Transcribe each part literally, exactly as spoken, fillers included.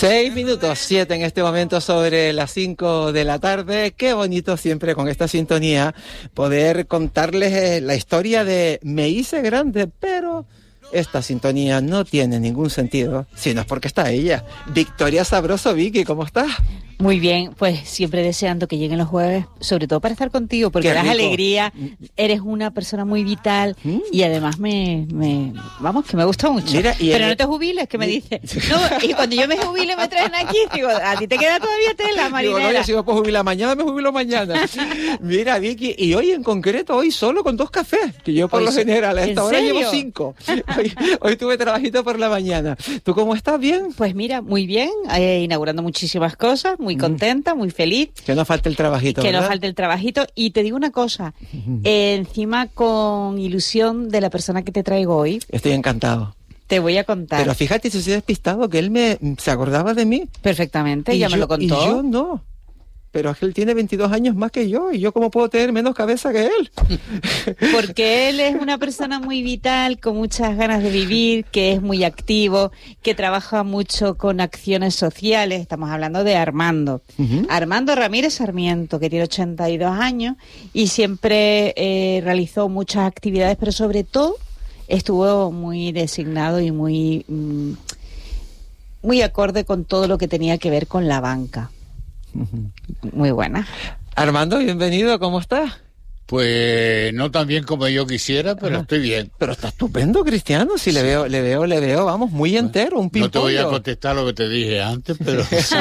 Seis minutos, siete en este momento sobre las cinco de la tarde. Qué bonito siempre con esta sintonía poder contarles la historia de Me hice grande, pero esta sintonía no tiene ningún sentido, si no es porque está ella. Victoria Sabroso, Vicky, ¿cómo estás? Muy bien, pues siempre deseando que lleguen los jueves, sobre todo para estar contigo, porque das alegría, eres una persona muy vital ¿Mm? y además me, me, vamos, que me gusta mucho. Mira, y pero el... no te jubiles, que me dice. No, y cuando yo me jubile me traen aquí, digo, a ti te queda todavía tela, marinera. Digo, no, yo si me puedo jubilar mañana, me jubilo mañana. Mira, Vicky, y hoy en concreto, hoy solo con dos cafés, que yo por hoy lo general a esta hora serio? llevo cinco. Hoy, hoy tuve trabajito por la mañana. ¿Tú cómo estás? ¿Bien? Pues mira, muy bien, eh, inaugurando muchísimas cosas, muy contenta, muy feliz. Que no falte el trabajito, Que ¿verdad? no falte el trabajito. Y te digo una cosa, eh, encima con ilusión de la persona que te traigo hoy. Estoy encantado. Te voy a contar. Pero fíjate, si soy despistado, que él me se acordaba de mí. Perfectamente, ya yo, me lo contó. Y yo no. Pero es que él tiene veintidós años más que yo, y yo cómo puedo tener menos cabeza que él. Porque él es una persona muy vital, con muchas ganas de vivir, que es muy activo, que trabaja mucho con acciones sociales. Estamos hablando de Armando. Uh-huh. Armando Ramírez Sarmiento, que tiene ochenta y dos años y siempre eh, realizó muchas actividades, pero sobre todo estuvo muy designado y muy, mm, muy acorde con todo lo que tenía que ver con la banca. Muy buena. Armando, bienvenido, ¿cómo estás? Pues no tan bien como yo quisiera, pero Ajá. estoy bien. Pero está estupendo, Cristiano, si sí. le veo, le veo, le veo, vamos, muy entero, un pimpollo. No te voy a contestar lo que te dije antes, pero sí.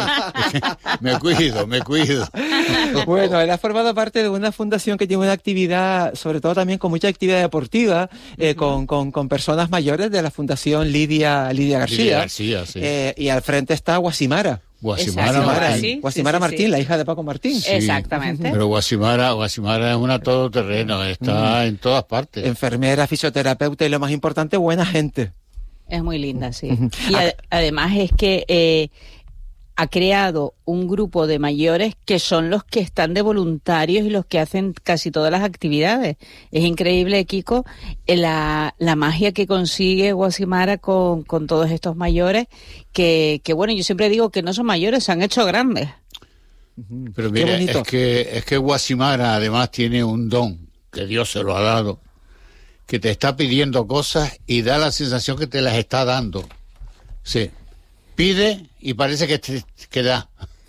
me cuido, me cuido. Bueno, él ha formado parte de una fundación que tiene una actividad, sobre todo también con mucha actividad deportiva, eh, con, con, con personas mayores de la Fundación Lidia, Lidia García. Lidia García, sí. Eh, y al frente está Guasimara. Guasimara Martín. Sí, Guasimara sí, sí, Martín, sí. La hija de Paco Martín. Sí, exactamente. Pero Guasimara, Guasimara es una todoterreno, está mm. en todas partes. Enfermera, fisioterapeuta y lo más importante, buena gente. Es muy linda, sí. Y ad- además es que eh, ha creado un grupo de mayores que son los que están de voluntarios y los que hacen casi todas las actividades. Es increíble, Kiko, la, la magia que consigue Guasimara con, con todos estos mayores que, que, bueno, yo siempre digo que no son mayores, se han hecho grandes. Pero mira, es que, es que Guasimara además tiene un don que Dios se lo ha dado, que te está pidiendo cosas y da la sensación que te las está dando. Sí. Pide y parece que te que da.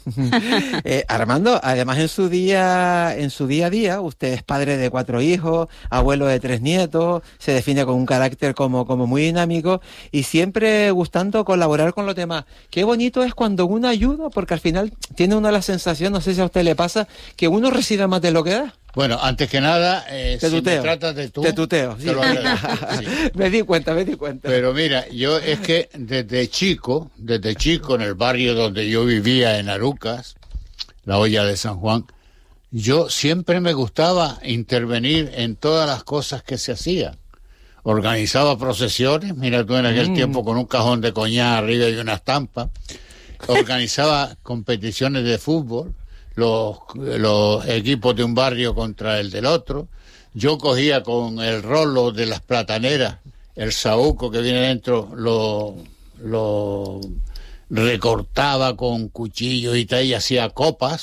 eh, Armando, además en su día en su día a día, usted es padre de cuatro hijos, abuelo de tres nietos, se define con un carácter como, como muy dinámico y siempre gustando colaborar con los demás. Qué bonito es cuando uno ayuda, porque al final tiene uno la sensación, no sé si a usted le pasa, que uno recibe más de lo que da. Bueno, antes que nada, eh, te si tuteo, me tratas de tú, te tuteo, sí. te lo agradezco. Sí. Me di cuenta, me di cuenta. Pero mira, yo es que desde chico, desde chico en el barrio donde yo vivía en Arucas, la Olla de San Juan, yo siempre me gustaba intervenir en todas las cosas que se hacían. Organizaba procesiones, mira tú en aquel mm. tiempo con un cajón de coñac arriba y una estampa. Organizaba competiciones de fútbol. Los, los equipos de un barrio contra el del otro. Yo cogía con el rolo de las plataneras, el saúco que viene dentro, lo, lo recortaba con cuchillo y tal, y hacía copas